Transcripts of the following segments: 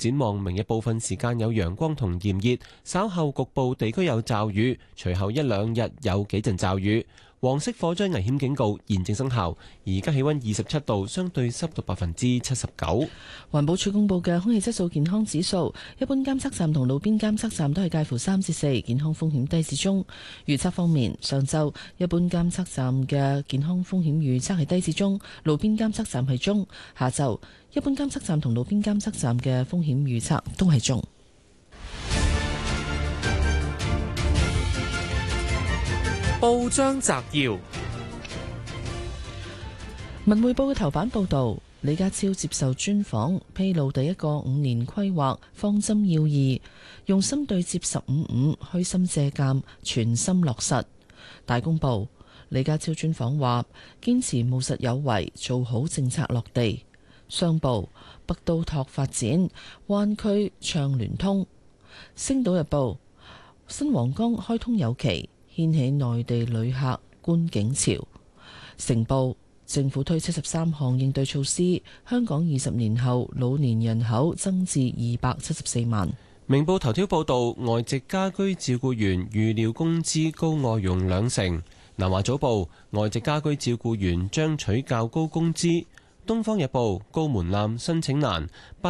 展望明日部分時間有陽光同炎熱，稍後局部地區有驟雨，隨後一兩日有幾陣驟雨。黃色火災危險警告現正生效，而家氣溫27度，相對濕度79%。 環保署公布嘅空氣質素健康指數，一般監測站同路邊監測站都係介乎3至4，健康風險低至中。預測方面，上晝一般監測站嘅健康風險預測係低至中，路邊監測站係中。下晝一般監測站同路邊監測站嘅風險預測都係中。 報章摘要： 文匯報嘅頭版報道，李家超接受專訪，披露第一個5年規劃方針要義，用心對接15.5，虛心借鑑，全心落實。大公報李家超專訪話，堅持務實有為，做好政策落地。商報北都拓發展，灣區暢聯通。星島日報新皇崗開通有期，掀起內地旅客觀景潮。成報政府推73項應對措施，香港20年後老年人口增至274萬。 明報頭條報道，外籍家居照顧員預料工資高外傭20%。南華早報外籍家居照顧員將取較高工資。東方日報高門檻申請難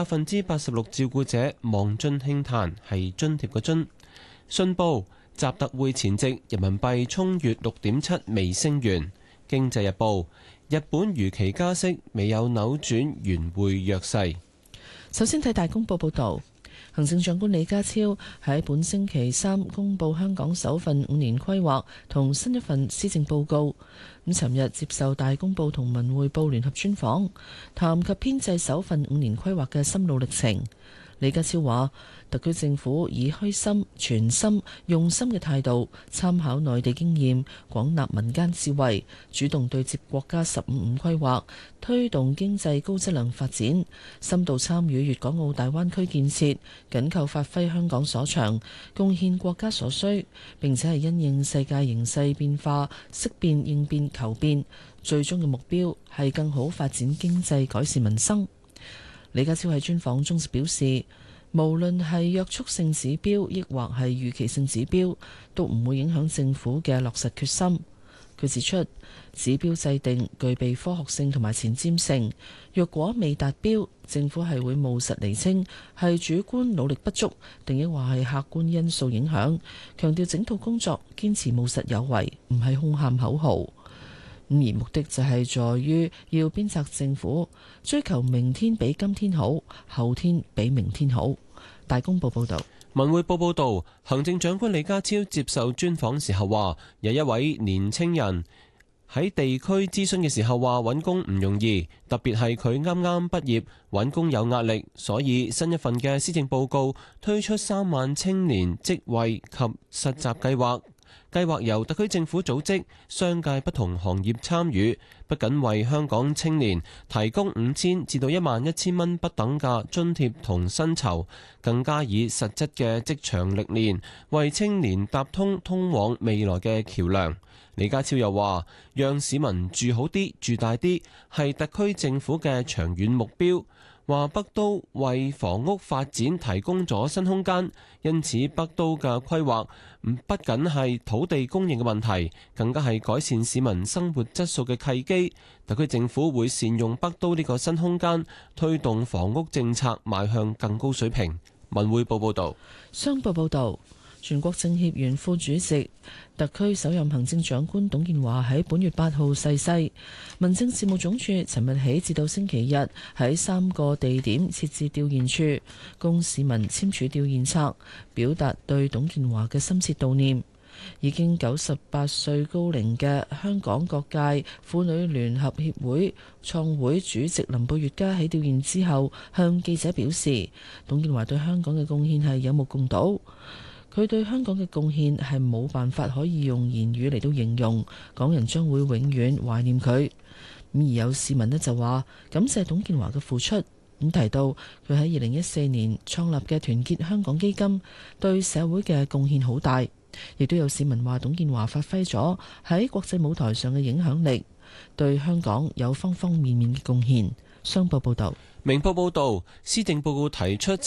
，86%照顧者望津輕嘆係津貼嘅津。信報習特會前夕，人民幣衝越6.7未升完。經濟日報日本如期加息，未有扭轉元匯弱勢。 首先睇大公報報導，行政長官李家超喺本星期三公布香港首份5年規劃同新一份施政報告。尋日接受大公報同文匯報聯合專訪，談及編製首份5年規劃嘅心路歷程。李家超話，特區政府以虛心、全心、用心嘅態度，參考內地經驗，廣納民間智慧，主動對接國家15.5規劃，推動經濟高質量發展，深度參與粵港澳大灣區建設，緊扣發揮香港所長，貢獻國家所需，並且係因應世界形勢變化，識變應變求變，最終嘅目標係更好發展經濟，改善民生。李家超喺專訪中表示，無論係約束性指標，抑或係預期性指標，都唔會影響政府嘅落實決心。佢指出，指標制定具備科學性同埋前瞻性，若果未達標，政府係會務實釐清係主觀努力不足，定抑或係客觀因素影響。強調整套工作堅持務實有為，唔係空喊口號。而目的就係在於要鞭策政府追求明天比今天好，後天比明天好。大公報報道。 文匯報報道，行政長官李家超接受專訪時候話，有一位年青人喺地區諮詢嘅時候話揾工唔容易，特別係佢啱啱畢業，揾工有壓力，所以新一份嘅施政報告推出3萬青年職位及實習計劃。計劃由特區政府組織、商界不同行業參與，不僅為香港青年提供5000至到11000蚊不等嘅津貼同薪酬，更加以實質嘅職場歷練，為青年搭通通往未來嘅橋樑。李家超又話，讓市民住好啲、住大啲，係特區政府嘅長遠目標。話北都為房屋發展提供咗新空間，因此北都嘅規劃不僅係土地供應嘅問題，更加係改善市民生活質素嘅契機。特區政府會善用北都呢個新空間，推動房屋政策邁向更高水平。文匯報報道。 商報報道，全國政協原副主席、特區首任行政長官董建華喺本月8號逝世。民政事務總署尋日起至到星期日喺3個地點設置弔唁處，供市民簽署弔唁冊，表達對董建華嘅深切悼念。已經98歲高齡嘅香港各界婦女聯合協會創會主席林貝月嘉喺弔唁之後向記者表示，董建華對香港嘅貢獻係有目共睹。佢對香港嘅貢獻係冇辦法可以用言語嚟到形容，港人將會永遠懷念佢。咁而有市民呢就話感謝董建華嘅付出，咁提到佢喺2014年創立嘅團結香港基金對社會嘅貢獻好大，亦都有市民話董建華發揮咗喺國際舞台上嘅影響力，對香港有方方面面嘅貢獻。商報報道。 明報報道，施政報告提出